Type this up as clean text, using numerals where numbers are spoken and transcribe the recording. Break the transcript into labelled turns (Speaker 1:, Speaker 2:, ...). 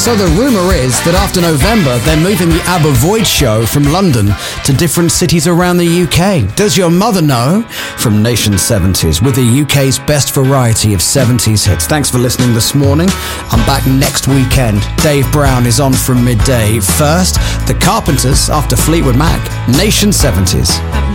Speaker 1: So the rumour is that after November, they're moving the ABBA Void show from London to different cities around the UK. Does your mother know? From Nation 70s, with the UK's best variety of 70s hits. Thanks for listening this morning. I'm back next weekend. Dave Brown is on from midday. First, The Carpenters after Fleetwood Mac. Nation 70s.